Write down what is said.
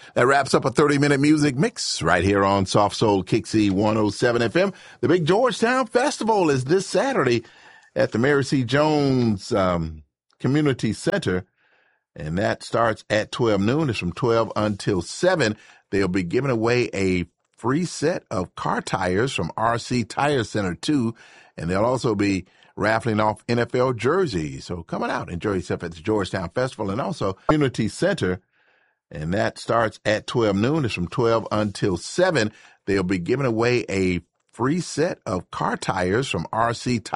That wraps up a 30-minute music mix right here on Soft Soul Kixie 107 FM. The Big Georgetown Festival is this Saturday at the Mary C. Jones Community Center, and that starts at 12 noon. It's from 12 until 7. They'll be giving away a free set of car tires from RC Tire Center, too, and they'll also be raffling off NFL jerseys. So come on out, enjoy yourself at the Georgetown Festival and also Community Center. And that starts at 12 noon. It's from 12 until 7. They'll be giving away a free set of car tires from RC Tire.